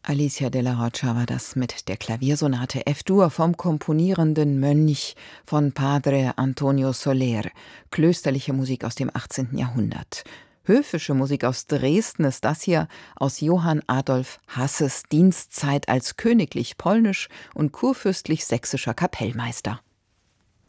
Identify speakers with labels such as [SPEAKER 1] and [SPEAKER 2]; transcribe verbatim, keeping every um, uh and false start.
[SPEAKER 1] Alicia Della Roccia war das mit der Klaviersonate F-Dur vom komponierenden Mönch von Padre Antonio Soler, klösterliche Musik aus dem achtzehnten Jahrhundert. Höfische Musik aus Dresden ist das hier aus Johann Adolf Hasses Dienstzeit als königlich polnisch und kurfürstlich sächsischer Kapellmeister.